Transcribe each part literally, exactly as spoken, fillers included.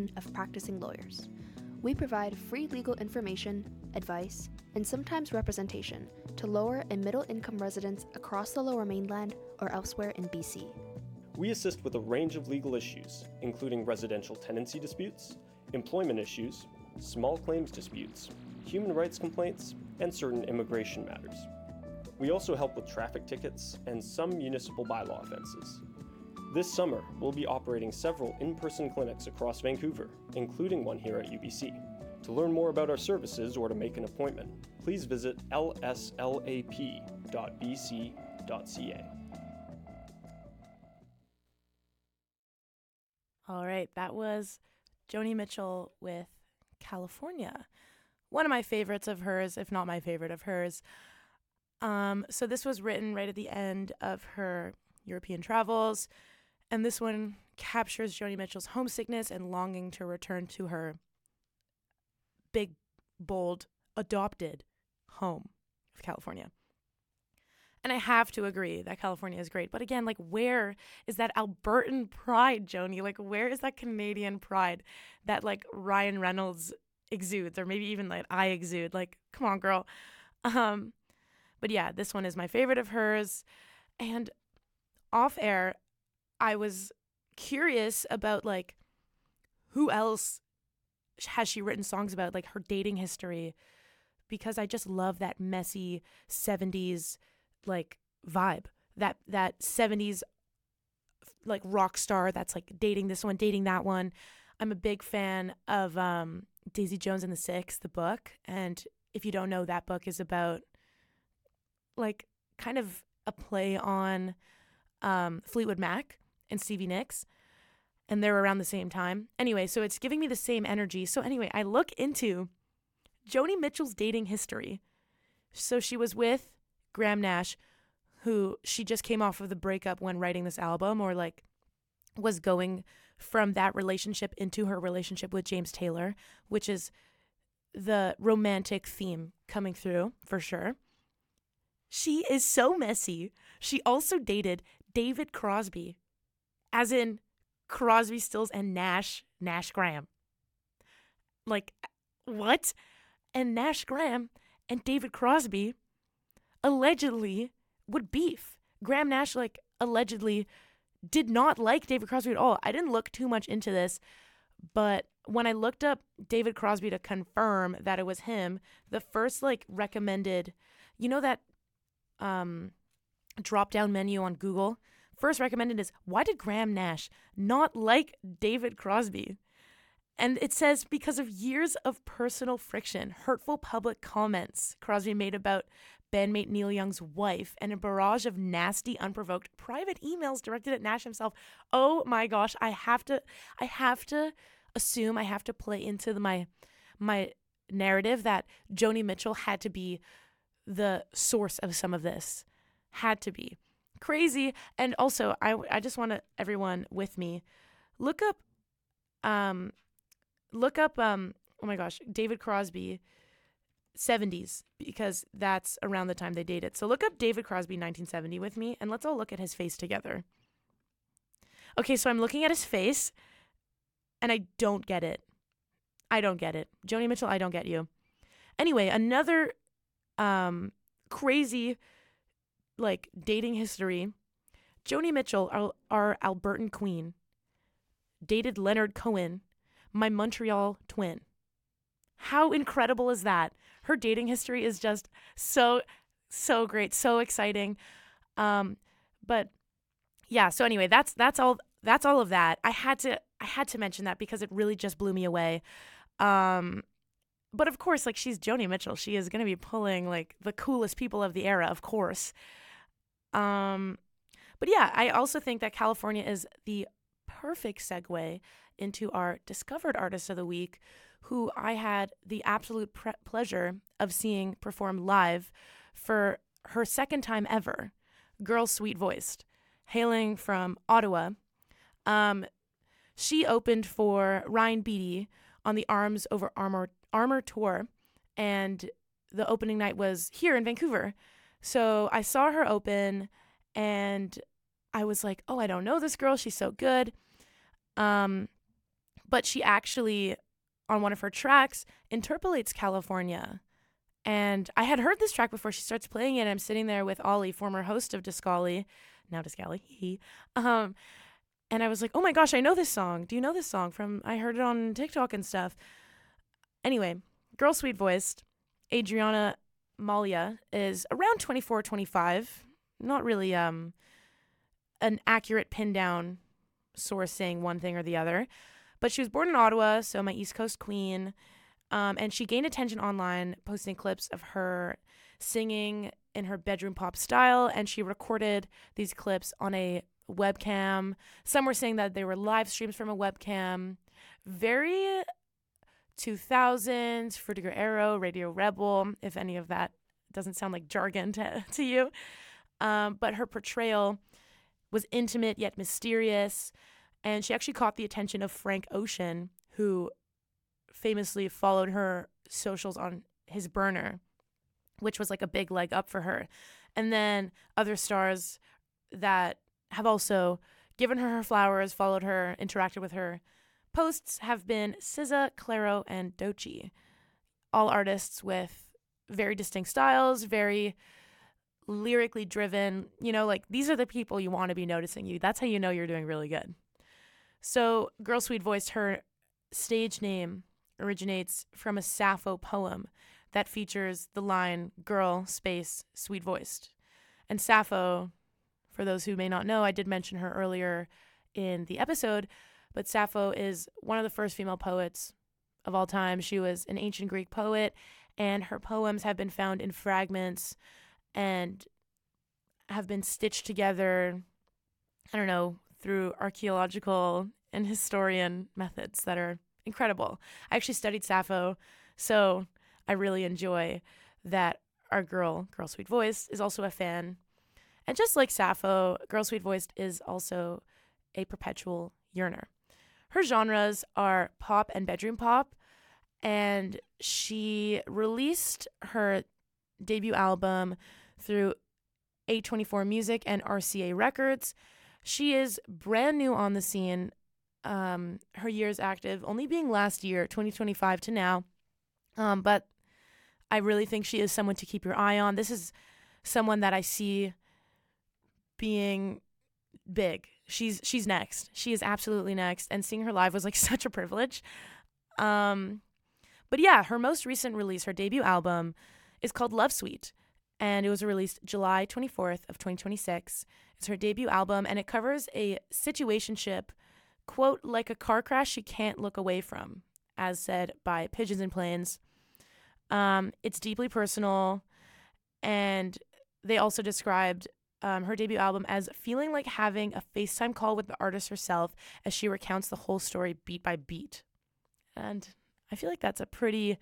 Association of Practicing Lawyers. We provide free legal information, advice, and sometimes representation to lower and middle income residents across the Lower Mainland or elsewhere in B C. We assist with a range of legal issues, including residential tenancy disputes, employment issues, small claims disputes, human rights complaints, and certain immigration matters. We also help with traffic tickets and some municipal bylaw offenses. This summer, we'll be operating several in-person clinics across Vancouver, including one here at U B C. To learn more about our services or to make an appointment, please visit l s l a p dot b c dot c a. All right, that was Joni Mitchell with California. One of my favorites of hers, if not my favorite of hers. Um, so this was written right at the end of her European travels, and this one captures Joni Mitchell's homesickness and longing to return to her big, bold, adopted home of California. And I have to agree that California is great. But again, like, where is that Albertan pride, Joni? Like, where is that Canadian pride that, like, Ryan Reynolds exudes, or maybe even, like, I exude? Like, come on, girl. Um, but yeah, this one is my favorite of hers. And off air, I was curious about, like, who else has she written songs about, like, her dating history, because I just love that messy seventies, like, vibe, that that seventies, like, rock star that's, like, dating this one, dating that one. I'm a big fan of um, Daisy Jones and the Six, the book. And if you don't know, that book is about, like, kind of a play on um, Fleetwood Mac and Stevie Nicks, and they're around the same time. Anyway, so it's giving me the same energy. So anyway, I look into Joni Mitchell's dating history. So she was with Graham Nash, who she just came off of the breakup when writing this album, or, like, was going from that relationship into her relationship with James Taylor, which is the romantic theme coming through for sure. She is so messy. She also dated David Crosby, as in Crosby, Stills, and Nash, Nash Graham. Like, what? And Nash Graham and David Crosby allegedly would beef. Graham Nash, like, allegedly did not like David Crosby at all. I didn't look too much into this, but when I looked up David Crosby to confirm that it was him, the first, like, recommended, you know that um, drop-down menu on Google? First recommended is, why did Graham Nash not like David Crosby? And it says, because of years of personal friction, hurtful public comments Crosby made about bandmate Neil Young's wife, and a barrage of nasty, unprovoked private emails directed at Nash himself. Oh my gosh, I have to, I have to assume, I have to play into the, my, my narrative that Joni Mitchell had to be the source of some of this. Had to be. Crazy. And also, I, I just want to, everyone with me, look up, um, look up, um, oh my gosh, David Crosby, seventies, because that's around the time they dated. So look up David Crosby nineteen seventy with me, and let's all look at his face together. Okay, so I'm looking at his face, and I don't get it. I don't get it. Joni Mitchell, I don't get you. Anyway, another um, crazy, like, dating history. Joni Mitchell, our, our Albertan queen, dated Leonard Cohen, my Montreal twin. How incredible is that? Her dating history is just so, so great, so exciting. Um, but yeah, so anyway, that's that's all that's all of that. I had to I had to mention that because it really just blew me away. Um, but of course, like, she's Joni Mitchell. She is going to be pulling, like, the coolest people of the era, of course. Um, but yeah, I also think that California is the perfect segue into our Discovered Artist of the Week, who I had the absolute pre- pleasure of seeing perform live for her second time ever. Girl Sweet Voiced, hailing from Ottawa. Um, she opened for Ryan Beatty on the Arms Over Armor, Armor tour, and the opening night was here in Vancouver. So I saw her open, and I was like, oh, I don't know this girl. She's so good. Um, but she actually, on one of her tracks, interpolates California. And I had heard this track before she starts playing it, and I'm sitting there with Ollie, former host of Discali, now Discali, he, um, and I was like, oh my gosh, I know this song. Do you know this song from, I heard it on TikTok and stuff. Anyway, girl sweet voiced, Adriana Malia is around twenty-four, twenty-five. Not really um an accurate pin down source saying one thing or the other. But she was born in Ottawa, so my East Coast queen. Um, and she gained attention online posting clips of her singing in her bedroom pop style. And she recorded these clips on a webcam. Some were saying that they were live streams from a webcam. Very two thousands, Fruity Arrow, Radio Rebel, if any of that doesn't sound like jargon to, to you. Um, but her portrayal was intimate yet mysterious. And she actually caught the attention of Frank Ocean, who famously followed her socials on his burner, which was like a big leg up for her. And then other stars that have also given her her flowers, followed her, interacted with her posts have been S Z A, Clairo, and Doechii. All artists with very distinct styles, very lyrically driven. You know, like these are the people you want to be noticing you. That's how you know you're doing really good. So Girl Sweet Voiced, her stage name originates from a Sappho poem that features the line girl space sweet voiced. And Sappho, for those who may not know, I did mention her earlier in the episode, but Sappho is one of the first female poets of all time. She was an ancient Greek poet, and her poems have been found in fragments and have been stitched together, I don't know, through archaeological and historian methods that are incredible. I actually studied Sappho, so I really enjoy that our girl, Girl Sweet Voiced, is also a fan. And just like Sappho, Girl Sweet Voiced is also a perpetual yearner. Her genres are pop and bedroom pop, and she released her debut album through A twenty-four Music and R C A Records. She is brand new on the scene. Um, her years active, only being last year, twenty twenty-five to now. Um, but I really think she is someone to keep your eye on. This is someone that I see being big. She's she's next. She is absolutely next. And seeing her live was like such a privilege. Um, but yeah, her most recent release, her debut album, is called Love Suite. And it was released July twenty-fourth of twenty twenty-six. It's her debut album, and it covers a situationship, quote, like a car crash she can't look away from, as said by Pigeons and Planes. Um, it's deeply personal, and they also described um, her debut album as feeling like having a FaceTime call with the artist herself as she recounts the whole story beat by beat. And I feel like that's a pretty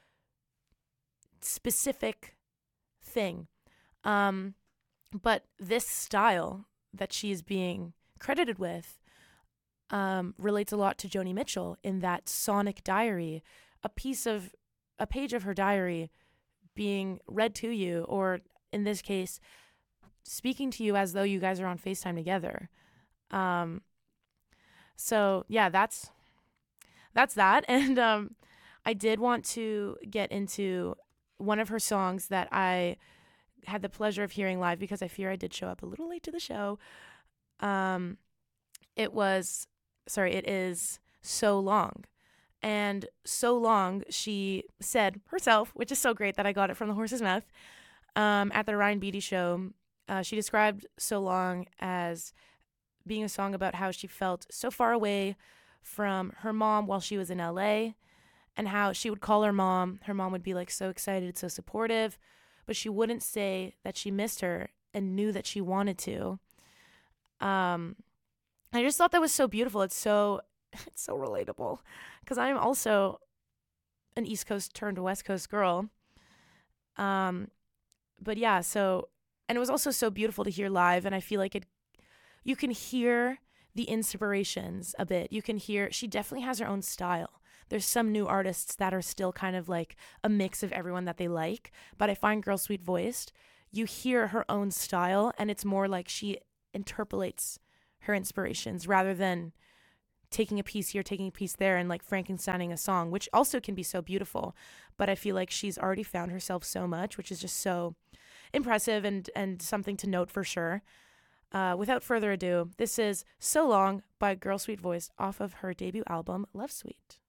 specific thing. Um, but this style that she is being credited with um, relates a lot to Joni Mitchell in that Sonic Diary, a piece of, a page of her diary being read to you, or in this case, speaking to you as though you guys are on FaceTime together. Um, so yeah, that's, that's that. And um, I did want to get into one of her songs that I had the pleasure of hearing live because I fear I did show up a little late to the show. Um, it was, sorry, it is So Long. And So Long, she said herself, which is so great that I got it from the horse's mouth, um, at the Ryan Beatty show. Uh, she described So Long as being a song about how she felt so far away from her mom while she was in L A, and how she would call her mom. Her mom would be like so excited, so supportive, but she wouldn't say that she missed her and knew that she wanted to. Um, I just thought that was so beautiful. It's so, it's so relatable because I'm also an East Coast turned West Coast girl. Um, but yeah, so, and it was also so beautiful to hear live. And I feel like it, you can hear the inspirations a bit. You can hear, she definitely has her own style. There's some new artists that are still kind of like a mix of everyone that they like. But I find Girl Sweet Voiced, you hear her own style, and it's more like she interpolates her inspirations rather than taking a piece here, taking a piece there, and like Frankensteining a song, which also can be so beautiful. But I feel like she's already found herself so much, which is just so impressive and, and something to note for sure. Uh, without further ado, this is So Long by Girl Sweet Voice off of her debut album, Love Suite.